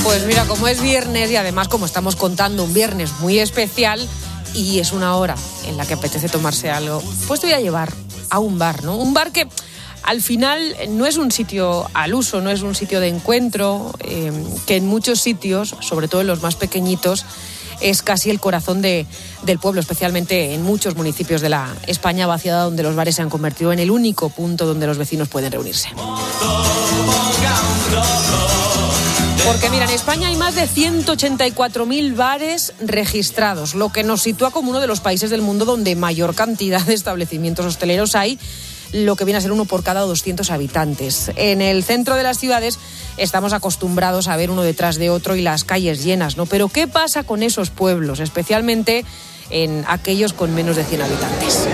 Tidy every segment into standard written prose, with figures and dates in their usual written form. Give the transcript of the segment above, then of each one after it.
Pues mira, como es viernes y además como estamos contando un viernes muy especial y es una hora en la que apetece tomarse algo, pues te voy a llevar a un bar, ¿no? Un bar que al final no es un sitio al uso, no es un sitio de encuentro, que en muchos sitios, sobre todo en los más pequeñitos, es casi el corazón del pueblo, especialmente en muchos municipios de la España vaciada, donde los bares se han convertido en el único punto donde los vecinos pueden reunirse. Porque mira, en España hay más de 184.000 bares registrados, lo que nos sitúa como uno de los países del mundo donde mayor cantidad de establecimientos hosteleros hay, lo que viene a ser uno por cada 200 habitantes. En el centro de las ciudades estamos acostumbrados a ver uno detrás de otro y las calles llenas, ¿no? Pero ¿qué pasa con esos pueblos, especialmente en aquellos con menos de 100 habitantes?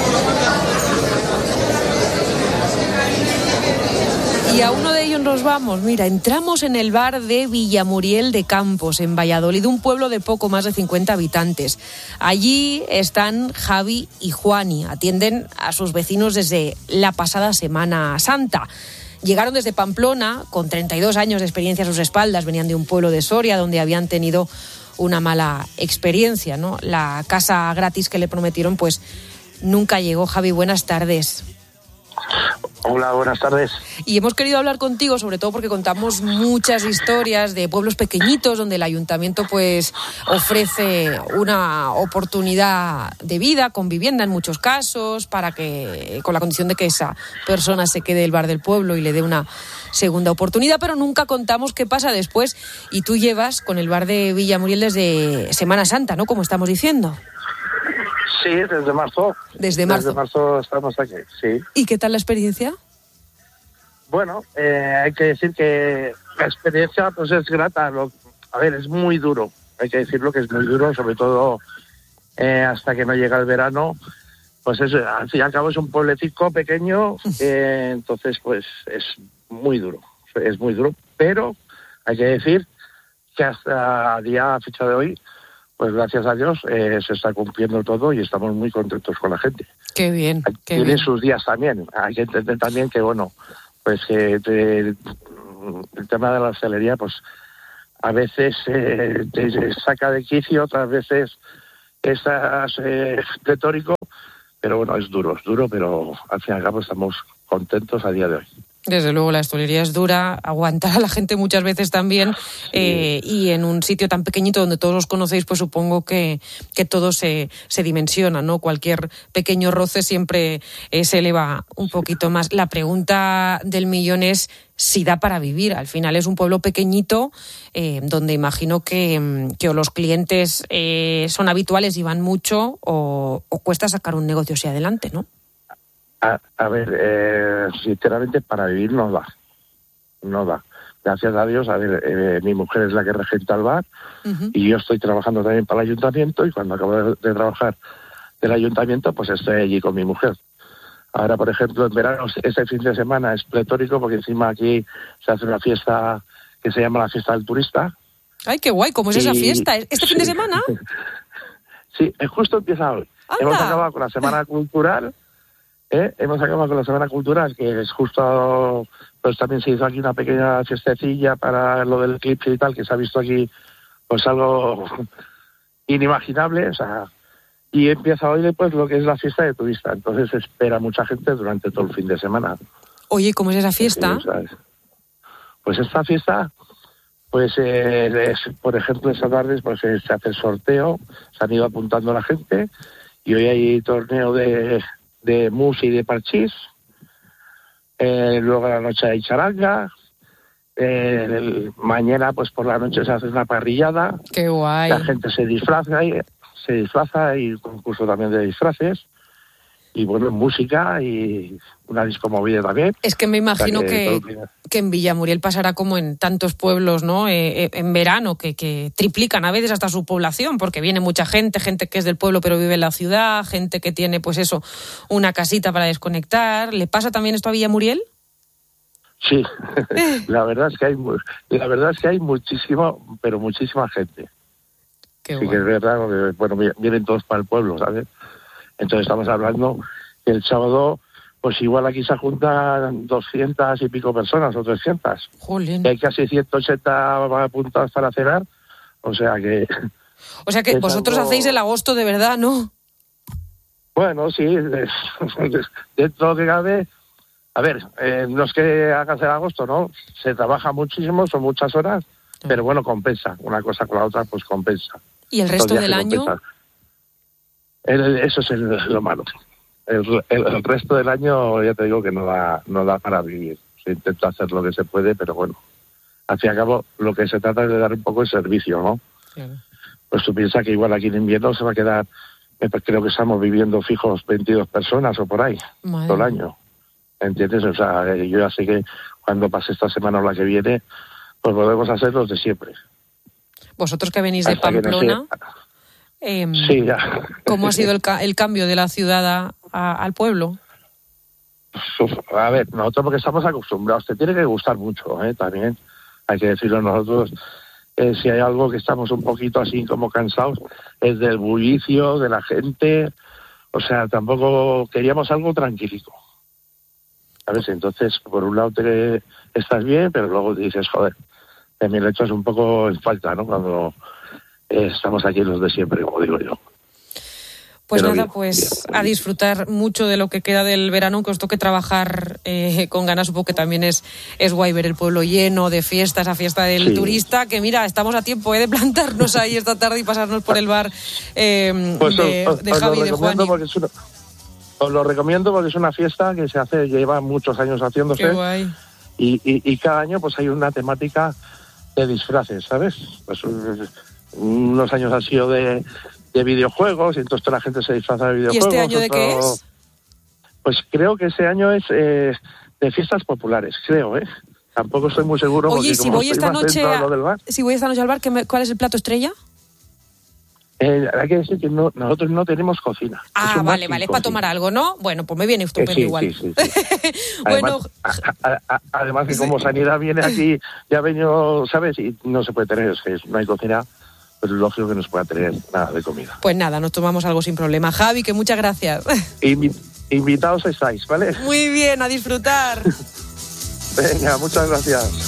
Y a uno de ellos nos vamos. Mira, entramos en el bar de Villamuriel de Campos, en Valladolid, un pueblo de poco más de 50 habitantes. Allí están Javi y Juani, atienden a sus vecinos desde la pasada Semana Santa. Llegaron desde Pamplona, con 32 años de experiencia a sus espaldas, venían de un pueblo de Soria donde habían tenido una mala experiencia, ¿no? La casa gratis que le prometieron, pues nunca llegó. Javi, buenas tardes. Hola, buenas tardes. Y hemos querido hablar contigo, sobre todo porque contamos muchas historias de pueblos pequeñitos donde el ayuntamiento pues ofrece una oportunidad de vida con vivienda en muchos casos, para que, con la condición de que esa persona se quede en el bar del pueblo y le dé una segunda oportunidad, pero nunca contamos qué pasa después. Y tú llevas con el bar de Villamuriel desde Semana Santa, ¿no? Como estamos diciendo. Sí, desde marzo. Desde marzo. Desde marzo estamos aquí, sí. ¿Y qué tal la experiencia? Bueno, hay que decir que la experiencia pues es grata. A ver, es muy duro. Hay que decirlo que es muy duro, sobre todo hasta que no llega el verano. Pues al fin y al cabo es un pueblecito pequeño, entonces pues es muy duro. Es muy duro, pero hay que decir que hasta a fecha de hoy, pues gracias a Dios se está cumpliendo todo y estamos muy contentos con la gente. Qué bien, qué bien. Tienen sus días también. Hay que entender también que, bueno, pues que el tema de la hostelería, pues a veces te saca de quicio, otras veces estás pletórico, pero bueno, es duro, pero al fin y al cabo estamos contentos a día de hoy. Desde luego, la hostelería es dura, aguantar a la gente muchas veces también, sí. Y en un sitio tan pequeñito donde todos os conocéis, pues supongo que todo se dimensiona, ¿no? Cualquier pequeño roce siempre se eleva un poquito más. La pregunta del millón es si da para vivir. Al final es un pueblo pequeñito donde imagino que o los clientes son habituales y van mucho o cuesta sacar un negocio hacia adelante, ¿no? A ver, sinceramente para vivir no da. Gracias a Dios, a ver, mi mujer es la que regenta el bar, uh-huh. Y yo estoy trabajando también para el ayuntamiento, y cuando acabo de trabajar del ayuntamiento, pues estoy allí con mi mujer. Ahora, por ejemplo, en verano, este fin de semana es pletórico, porque encima aquí se hace una fiesta que se llama la fiesta del turista. ¡Ay, qué guay! ¿Cómo es esa fiesta? ¿Este fin de semana? Sí, justo empieza hoy. ¡Anda! Hemos acabado con la semana cultural. Hemos acabado con la Semana Cultural, que es justo, pues también se hizo aquí una pequeña fiestecilla para lo del eclipse y tal, que se ha visto aquí, pues algo inimaginable, o sea, y empieza hoy después lo que es la fiesta de turista, entonces se espera mucha gente durante todo el fin de semana. Oye, ¿cómo es esa fiesta? Pues esta fiesta, pues por ejemplo, esta tarde pues se hace el sorteo, se han ido apuntando la gente, y hoy hay torneo de mus y de parchís, luego a la noche hay charanga, mañana pues por la noche se hace una parrillada. ¡Qué guay! La gente se disfraza y concurso también de disfraces, y bueno, música y una disco movida también. Es que me imagino que en Villamuriel pasará como en tantos pueblos, ¿no? En verano, que triplican a veces hasta su población, porque viene mucha gente que es del pueblo pero vive en la ciudad, gente que tiene, pues eso, una casita para desconectar. ¿Le pasa también esto a Villamuriel? Sí, la verdad es que hay muchísimo, pero muchísima gente. Qué sí, bueno. Que es verdad, porque, bueno, vienen todos para el pueblo, ¿sabes? Entonces estamos hablando que el sábado pues igual aquí se juntan 200 y pico personas o 300. Jolín. Y hay casi 180 apuntados para cenar, o sea que vosotros hacéis el agosto de verdad, ¿no? Bueno, sí, dentro de lo que cabe. A ver, no es que hagas el agosto, ¿no? Se trabaja muchísimo, son muchas horas, pero bueno, compensa. Una cosa con la otra, pues compensa. ¿Y el resto del año? Eso es lo malo. El resto del año, ya te digo que no da para vivir. Se intenta hacer lo que se puede, pero bueno, al fin y al cabo, lo que se trata es de dar un poco de servicio, ¿no? Claro. Pues tú piensas que igual aquí en invierno se va a quedar, creo que estamos viviendo fijos 22 personas o por ahí, todo el año. ¿Entiendes? O sea, yo ya sé que cuando pase esta semana o la que viene, pues podemos hacer los de siempre. Vosotros que venís de Pamplona, sí, ya. ¿Cómo ha sido el cambio de la ciudad al pueblo? A ver, nosotros porque estamos acostumbrados, te tiene que gustar mucho, también, hay que decirlo nosotros. Si hay algo que estamos un poquito así como cansados, es del bullicio, de la gente, o sea, tampoco queríamos algo tranquilito. ¿Sabes? Entonces, por un lado te estás bien, pero luego dices, joder, también lo echas un poco en falta, ¿no? Cuando estamos aquí los de siempre, como digo yo. Pues pero nada, pues bien. A disfrutar mucho de lo que queda del verano, que os toque trabajar con ganas. Supongo que también es guay ver el pueblo lleno de fiestas, esa fiesta del turista, que mira, estamos a tiempo de plantarnos ahí esta tarde y pasarnos por el bar pues de Javi y de Juan. Os lo recomiendo porque es una fiesta que se hace, lleva muchos años haciéndose. Qué guay. Y cada año pues hay una temática de disfraces, ¿sabes? Pues unos años han sido de videojuegos y entonces toda la gente se disfraza de videojuegos. ¿Y este año de qué es? Pues creo que ese año es de fiestas populares, creo, ¿eh? Tampoco estoy muy seguro. Oye, si voy esta noche al bar, ¿cuál es el plato estrella? Hay que decir que nosotros no tenemos cocina. Vale, es para tomar algo, ¿no? Bueno, pues me viene estupendo igual. Sí. Bueno, además que como Sanidad viene aquí, ya ha venido, ¿sabes? Y no se puede tener, no hay cocina, pues es lógico que no se pueda tener nada de comida. Pues nada, nos tomamos algo sin problema. Javi, que muchas gracias. Invitados estáis, ¿vale? Muy bien, a disfrutar. Venga, muchas gracias.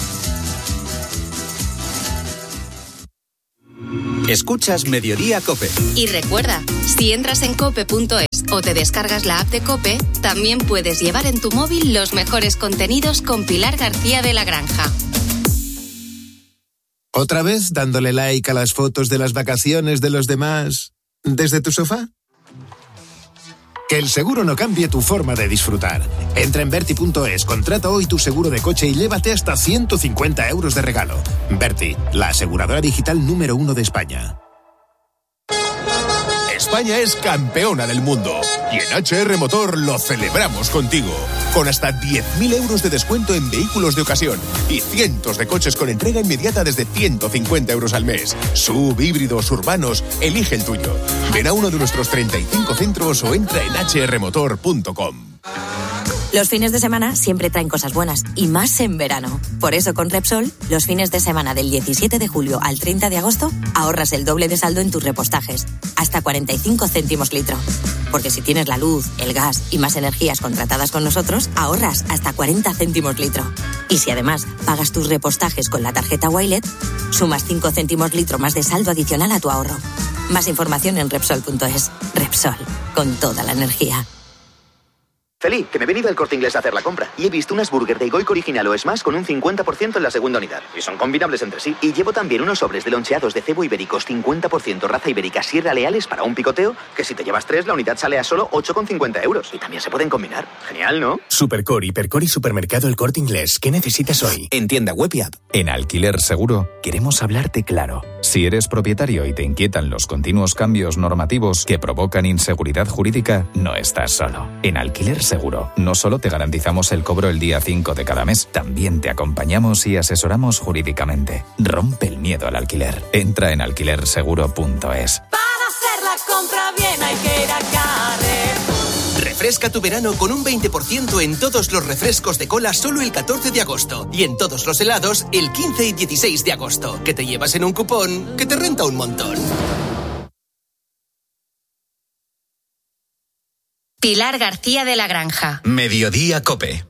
Escuchas Mediodía COPE. Y recuerda, si entras en cope.es o te descargas la app de COPE, también puedes llevar en tu móvil los mejores contenidos con Pilar García de la Granja. ¿Otra vez dándole like a las fotos de las vacaciones de los demás desde tu sofá? Que el seguro no cambie tu forma de disfrutar. Entra en Verti.es, contrata hoy tu seguro de coche y llévate hasta 150 euros de regalo. Verti, la aseguradora digital número 1 de España. España es campeona del mundo y en HR Motor lo celebramos contigo. Con hasta 10.000 euros de descuento en vehículos de ocasión y cientos de coches con entrega inmediata desde 150 euros al mes. SUV, híbridos, urbanos, elige el tuyo. Ven a uno de nuestros 35 centros o entra en hrmotor.com. Los fines de semana siempre traen cosas buenas, y más en verano. Por eso con Repsol, los fines de semana del 17 de julio al 30 de agosto, ahorras el doble de saldo en tus repostajes, hasta 45 céntimos litro. Porque si tienes la luz, el gas y más energías contratadas con nosotros, ahorras hasta 40 céntimos litro. Y si además pagas tus repostajes con la tarjeta Wilet, sumas 5 céntimos litro más de saldo adicional a tu ahorro. Más información en Repsol.es. Repsol, con toda la energía. Feli, que me he venido al Corte Inglés a hacer la compra y he visto unas burger de Goico original o Smash con un 50% en la segunda unidad. Y son combinables entre sí. Y llevo también unos sobres de loncheados de cebo ibéricos 50% raza ibérica Sierra Leales para un picoteo, que si te llevas 3 la unidad sale a solo 8,50 euros. Y también se pueden combinar. Genial, ¿no? Supercore, Hipercore y Supermercado El Corte Inglés. ¿Qué necesitas hoy? En tienda web y app. En Alquiler Seguro queremos hablarte claro. Si eres propietario y te inquietan los continuos cambios normativos que provocan inseguridad jurídica, no estás solo. En Alquiler Seguro no solo te garantizamos el cobro el día 5 de cada mes, también te acompañamos y asesoramos jurídicamente. Rompe el miedo al alquiler. Entra en alquilerseguro.es. Para hacer la compra bien hay que ir a Carrefour. Refresca tu verano con un 20% en todos los refrescos de cola solo el 14 de agosto y en todos los helados el 15 y 16 de agosto, que te llevas en un cupón que te renta un montón. Pilar García de la Granja. Mediodía COPE.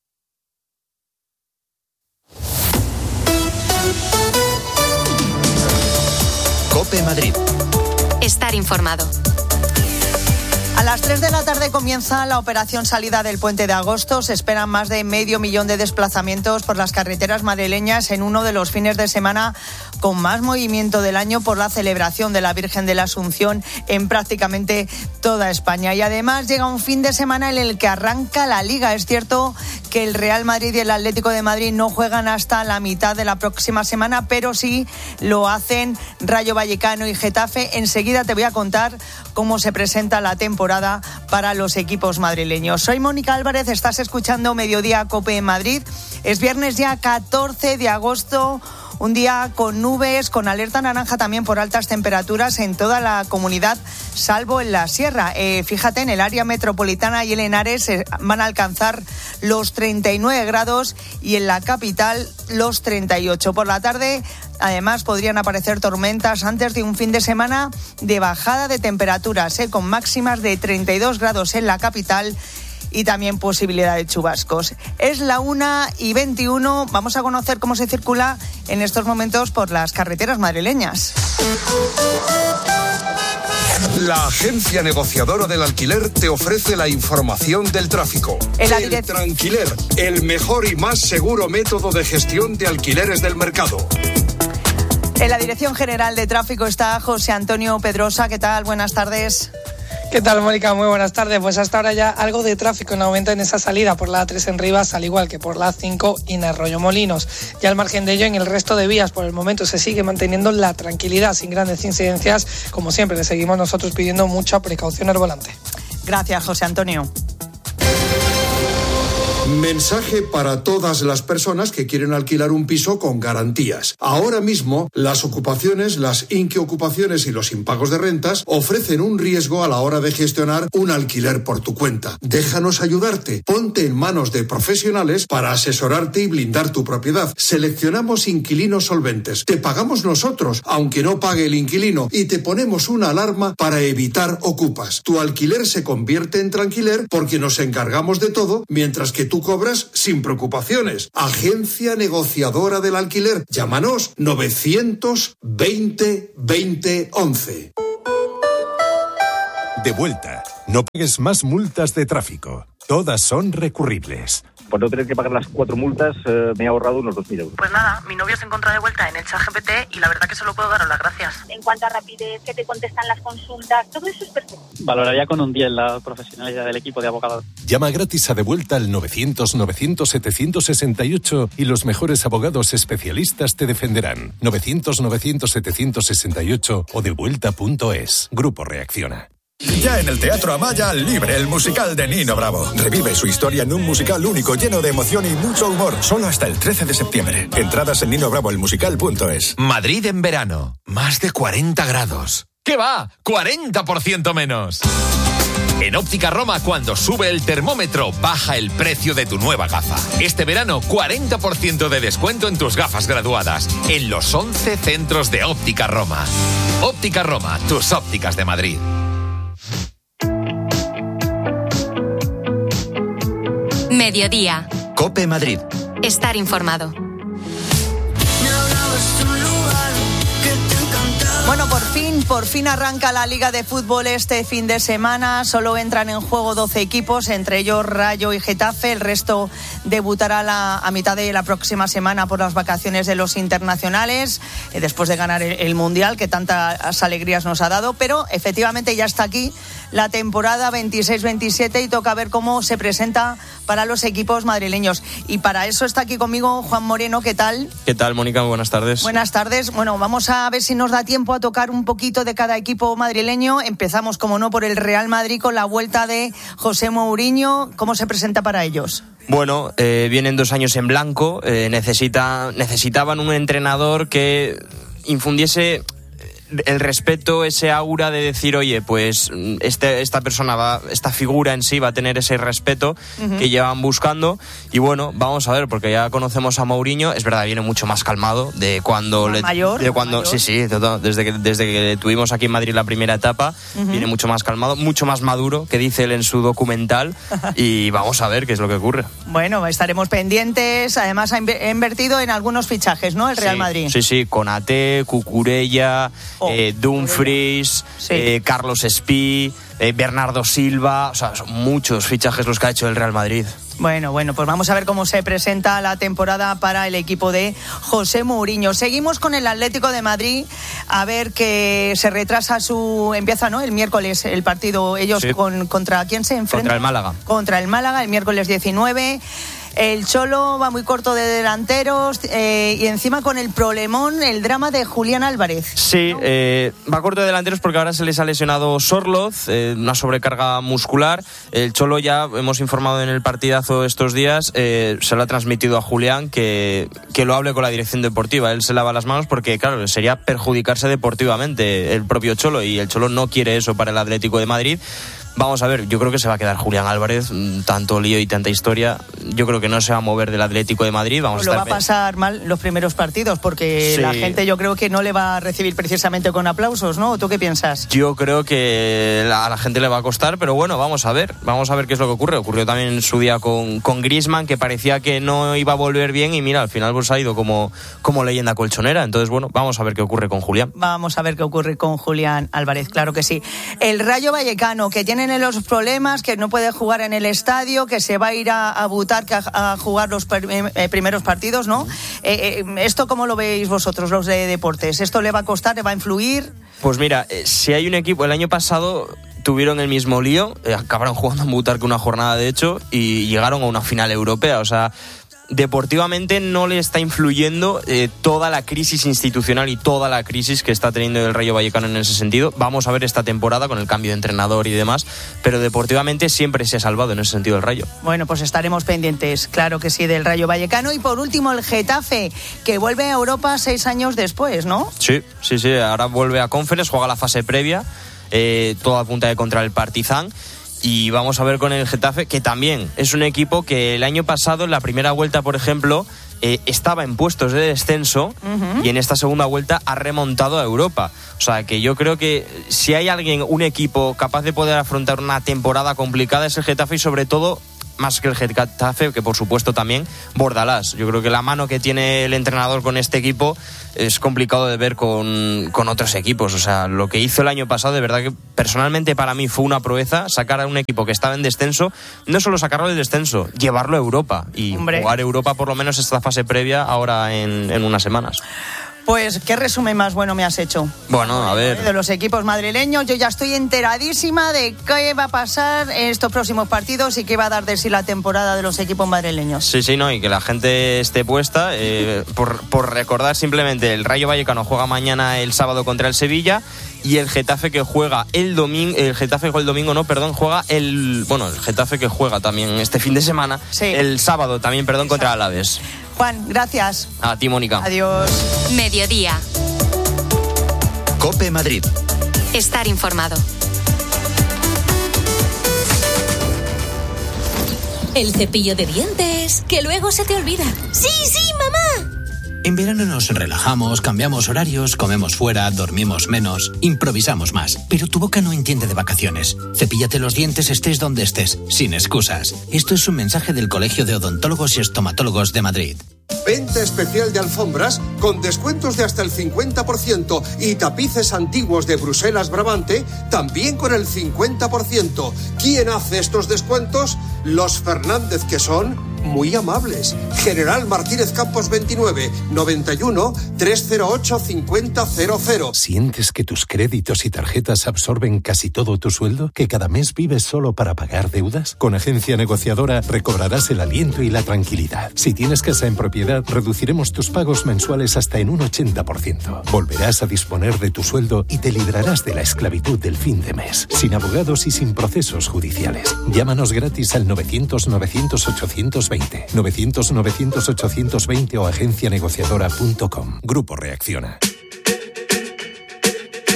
COPE Madrid. Estar informado. A las 3 de la tarde comienza la operación salida del Puente de Agosto. Se esperan más de 500.000 de desplazamientos por las carreteras madrileñas en uno de los fines de semana con más movimiento del año por la celebración de la Virgen de la Asunción en prácticamente toda España. Y además llega un fin de semana en el que arranca la Liga. Es cierto que el Real Madrid y el Atlético de Madrid no juegan hasta la mitad de la próxima semana, pero sí lo hacen Rayo Vallecano y Getafe. Enseguida te voy a contar cómo se presenta la temporada para los equipos madrileños. Soy Mónica Álvarez, estás escuchando Mediodía COPE en Madrid. Es viernes ya 14 de agosto. Un día con nubes, con alerta naranja también por altas temperaturas en toda la comunidad, salvo en la sierra. Fíjate, en el área metropolitana y en Henares van a alcanzar los 39 grados y en la capital los 38. Por la tarde, además, podrían aparecer tormentas antes de un fin de semana de bajada de temperaturas, con máximas de 32 grados en la capital y también posibilidad de chubascos. Es la 1:21. Vamos a conocer cómo se circula en estos momentos por las carreteras madrileñas. La agencia negociadora del alquiler te ofrece la información del tráfico. El Tranquiler, el mejor y más seguro método de gestión de alquileres del mercado. En la Dirección General de Tráfico está José Antonio Pedrosa. ¿Qué tal? Buenas tardes. ¿Qué tal, Mónica? Muy buenas tardes. Pues hasta ahora ya algo de tráfico en aumento en esa salida por la A3 en Rivas, al igual que por la A5 y en Arroyomolinos. Ya al margen de ello, en el resto de vías, por el momento se sigue manteniendo la tranquilidad, sin grandes incidencias. Como siempre, le seguimos nosotros pidiendo mucha precaución al volante. Gracias, José Antonio. Mensaje para todas las personas que quieren alquilar un piso con garantías. Ahora mismo, las ocupaciones, las inquiocupaciones y los impagos de rentas ofrecen un riesgo a la hora de gestionar un alquiler por tu cuenta. Déjanos ayudarte. Ponte en manos de profesionales para asesorarte y blindar tu propiedad. Seleccionamos inquilinos solventes. Te pagamos nosotros, aunque no pague el inquilino, y te ponemos una alarma para evitar ocupas. Tu alquiler se convierte en tranquiler porque nos encargamos de todo, mientras que tú cobras sin preocupaciones. Agencia negociadora del alquiler. Llámanos 920 20 11. De vuelta. No pagues más multas de tráfico. Todas son recurribles. Por no tener que pagar las 4 multas, me he ahorrado unos 2.000 euros. Pues nada, mi novio se encuentra de vuelta en el ChatGPT y la verdad que solo puedo daros las gracias. En cuanto a rapidez, que te contestan las consultas, todo eso es perfecto. Valoraría con un 10 la profesionalidad del equipo de abogados. Llama gratis a De Vuelta al 900-900-768 y los mejores abogados especialistas te defenderán. 900-900-768 o devuelta.es. Grupo Reacciona. Ya en el Teatro Amaya, Libre, el musical de Nino Bravo. Revive su historia en un musical único, lleno de emoción y mucho humor. Solo hasta el 13 de septiembre. Entradas en ninobravoelmusical.es. Madrid en verano. Más de 40 grados. ¿Qué va? 40% menos. En Óptica Roma, cuando sube el termómetro, baja el precio de tu nueva gafa. Este verano, 40% de descuento en tus gafas graduadas. En los 11 centros de Óptica Roma. Óptica Roma, tus ópticas de Madrid. Mediodía. COPE Madrid. Estar informado. Bueno, por fin arranca la Liga de Fútbol este fin de semana. Solo entran en juego 12 equipos, entre ellos Rayo y Getafe. El resto debutará a mitad de la próxima semana por las vacaciones de los internacionales, después de ganar el Mundial, que tantas alegrías nos ha dado. Pero efectivamente ya está aquí la temporada 26-27 y toca ver cómo se presenta para los equipos madrileños. Y para eso está aquí conmigo Juan Moreno. ¿Qué tal? ¿Qué tal, Mónica? Buenas tardes. Buenas tardes. Bueno, vamos a ver si nos da tiempo a tocar un poquito de cada equipo madrileño. Empezamos, como no, por el Real Madrid con la vuelta de José Mourinho. ¿Cómo se presenta para ellos? Bueno, vienen 2 años en blanco. Necesitaban un entrenador que infundiese el respeto, ese aura de decir, oye, pues esta persona esta figura en sí va a tener ese respeto que llevan buscando. Y bueno, vamos a ver, porque ya conocemos a Mourinho, es verdad, viene mucho más calmado de cuando mayor. Sí, desde que tuvimos aquí en Madrid la primera etapa, viene mucho más calmado, mucho más maduro, que dice él en su documental, y vamos a ver qué es lo que ocurre. Bueno, estaremos pendientes. Además ha invertido en algunos fichajes, ¿no? El Real Madrid. Sí, Konaté, Cucurella, Dumfries, Carlos Espí, Bernardo Silva, o sea, son muchos fichajes los que ha hecho el Real Madrid. Bueno, pues vamos a ver cómo se presenta la temporada para el equipo de José Mourinho. Seguimos con el Atlético de Madrid, a ver que se retrasa empieza, ¿no? El miércoles el partido, ellos ¿contra quién se enfrentan? Contra el Málaga. Contra el Málaga, el miércoles 19. El Cholo va muy corto de delanteros y encima con el problemón, el drama de Julián Álvarez. Sí, ¿no? Va corto de delanteros porque ahora se les ha lesionado Sorloz, una sobrecarga muscular. El Cholo, ya hemos informado en el partidazo estos días, se lo ha transmitido a Julián que lo hable con la dirección deportiva. Él se lava las manos porque, claro, sería perjudicarse deportivamente el propio Cholo, y el Cholo no quiere eso para el Atlético de Madrid. Vamos a ver, yo creo que se va a quedar Julián Álvarez, tanto lío y tanta historia. Yo creo que no se va a mover del Atlético de Madrid. Lo va a pasar mal los primeros partidos, porque la gente, yo creo que no le va a recibir precisamente con aplausos, ¿no? ¿Tú qué piensas? Yo creo que a la gente le va a costar, pero bueno, vamos a ver qué es lo que ocurre. Ocurrió también en su día con Griezmann, que parecía que no iba a volver bien, y mira, al final pues ha ido como leyenda colchonera. Entonces, bueno, vamos a ver qué ocurre con Julián. Vamos a ver qué ocurre con Julián Álvarez, claro que sí. El Rayo Vallecano, que tienen los problemas, que no puede jugar en el estadio, que se va a ir a Butarque a jugar los primeros partidos, ¿no? ¿Esto cómo lo veis vosotros, los de deportes? ¿Esto le va a costar, le va a influir? Pues mira, si hay un equipo, el año pasado tuvieron el mismo lío, acabaron jugando en Butarque una jornada de hecho y llegaron a una final europea, o sea, deportivamente no le está influyendo toda la crisis institucional y toda la crisis que está teniendo el Rayo Vallecano en ese sentido. Vamos a ver esta temporada con el cambio de entrenador y demás, pero deportivamente siempre se ha salvado en ese sentido el Rayo. Bueno, pues estaremos pendientes, claro que sí, del Rayo Vallecano. Y por último, el Getafe, que vuelve a Europa 6 años después, ¿no? Sí, ahora vuelve a Conference, juega la fase previa, todo a punta de contra el Partizan. Y vamos a ver con el Getafe, que también es un equipo que el año pasado, en la primera vuelta, por ejemplo, estaba en puestos de descenso, y en esta segunda vuelta ha remontado a Europa. O sea, que yo creo que si hay un equipo capaz de poder afrontar una temporada complicada, es el Getafe, y sobre todo, más que el Getafe, que por supuesto también Bordalás. Yo creo que la mano que tiene el entrenador con este equipo es complicado de ver con otros equipos. O sea, lo que hizo el año pasado, de verdad que personalmente para mí fue una proeza, sacar a un equipo que estaba en descenso, no solo sacarlo del descenso, llevarlo a Europa y jugar Europa por lo menos esta fase previa ahora en unas semanas. Pues, ¿qué resumen más bueno me has hecho? Bueno, a ver. De los equipos madrileños, yo ya estoy enteradísima de qué va a pasar en estos próximos partidos y qué va a dar de sí la temporada de los equipos madrileños. Sí, no, y que la gente esté puesta. Por recordar simplemente, el Rayo Vallecano juega mañana, el sábado, contra el Sevilla, y el Getafe que juega el Getafe que juega también este fin de semana, el sábado también, contra Alavés. Juan, gracias. A ti, Mónica. Adiós. Mediodía. COPE Madrid. Estar informado. El cepillo de dientes, que luego se te olvida. ¡Sí, mamá! En verano nos relajamos, cambiamos horarios, comemos fuera, dormimos menos, improvisamos más. Pero tu boca no entiende de vacaciones. Cepíllate los dientes estés donde estés, sin excusas. Esto es un mensaje del Colegio de Odontólogos y Estomatólogos de Madrid. Venta especial de alfombras con descuentos de hasta el 50% y tapices antiguos de Bruselas Brabante también con el 50%. ¿Quién hace estos descuentos? Los Fernández, que son muy amables. General Martínez Campos 29 91 308 5000. ¿Sientes que tus créditos y tarjetas absorben casi todo tu sueldo? ¿Que cada mes vives solo para pagar deudas? Con Agencia Negociadora recobrarás el aliento y la tranquilidad. Si tienes casa en propiedad, reduciremos tus pagos mensuales hasta en un 80%. Volverás a disponer de tu sueldo y te librarás de la esclavitud del fin de mes, sin abogados y sin procesos judiciales. Llámanos gratis al 900-900-820. 900-900-820 o agencianegociadora.com. Grupo Reacciona.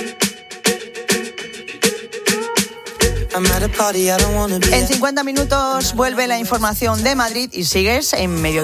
En 50 minutos vuelve la información de Madrid y sigues en medio.